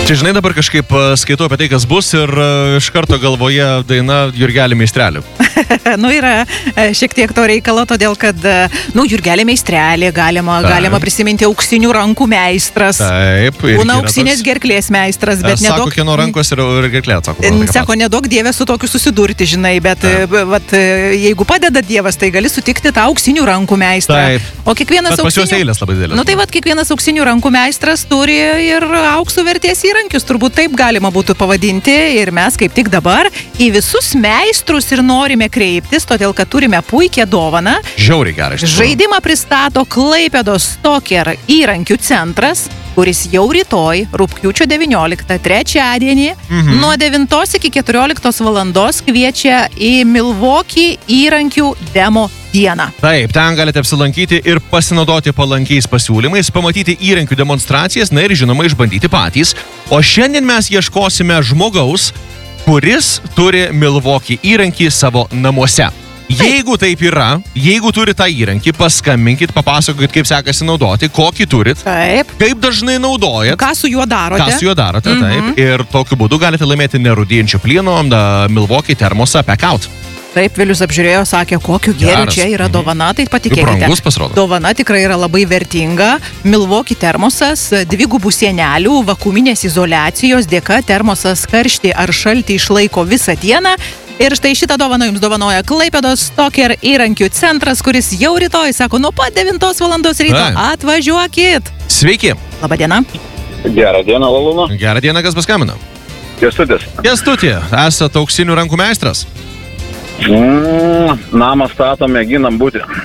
Čia žinai, dabar kažkaip skaitau apie tai, kas bus ir iš karto galvoje daina Jurgelį Meistrelį. Yra šiek tiek to reikalo, todėl kad, Jurgelį Meistrelį galima prisiminti auksinių rankų meistras. Taip. Būna auksinės gerklės meistras, bet nedaug... Sako, kieno rankos ir gerklė, sako. Sako, nedaug Dievė su tokiu susidurti, žinai, bet jeigu padeda Dievas, tai gali sutikti tą auksinių rankų meistrą. Taip. O kiekvienas bet pas juos eilės labai didelės. Kiekvienas auksinių rankų meistras turi ir auksų vertės įrankius, turbūt taip galima būtų pavadinti, ir mes kaip tik dabar į visus meistrus ir norime kreiptis, todėl kad turime puikią dovaną. Žiauriai gerai. Žaidimą pristato Klaipėdos Stoker įrankių centras, kuris jau rytoj, rugpjūčio 19, trečiadienį, nuo 9 iki 14 valandos kviečia į Milwaukee įrankių demo dieną. Taip, ten galite apsilankyti ir pasinaudoti palankiais pasiūlymais, pamatyti įrankių demonstracijas, ir žinoma išbandyti patys. O šiandien mes ieškosime žmogaus, kuris turi Milwaukee įrankį savo namuose. Jeigu taip yra, jeigu turi tą įrankį, paskambinkit, papasakokit, kaip sekasi naudoti, kokį turit, taip, kaip dažnai naudojat, ką su juo darote, taip, ir tokiu būdu galite laimėti nerūdijančių plieno Milwaukee termosą Packout. Taip, Vilius apžiūrėjo, sakė, kokiu gėriu čia yra dovana, tai patikėkite. Brangus pasirodo. Dovana tikrai yra labai vertinga. Milwaukee termosas, 2 sienelių, vakuuminės izoliacijos dėka termosas karštį ar šaltį išlaiko visą dieną. Ir štai šitą dovaną jums dovanoja Klaipėdos Stoker įrankių centras, kuris jau rytoj, sako, nuo pat 9 valandos ryto atvažiuokit. Sveiki. Labą dieną. Gerą dieną, Lalūna. Gerą dieną, kas paskambino? Kęstutis. Kęstuti, esate auksinių rankų meistras? Namą statom, mėginam būti.